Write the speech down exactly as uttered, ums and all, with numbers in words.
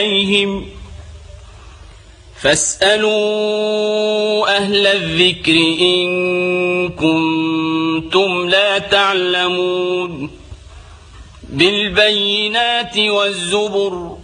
إليهم فاسألوا أهل الذكر إن كنتم لا تعلمون بالبينات والزبر